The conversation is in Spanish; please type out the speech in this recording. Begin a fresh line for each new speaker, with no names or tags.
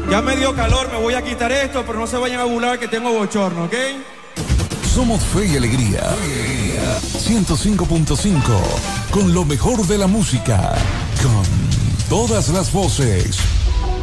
Ya me dio calor, me voy a quitar esto, pero no se vayan a burlar que tengo bochorno, ¿ok?
Somos Fe y Alegría. 105.5. Con lo mejor de la música. Con todas las voces.